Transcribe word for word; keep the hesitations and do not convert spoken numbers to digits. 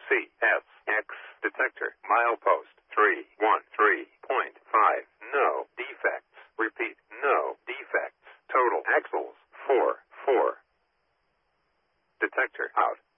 C S X detector. Milepost three one three point five. No defects. Repeat, no defects. Total axles four four. Detector out.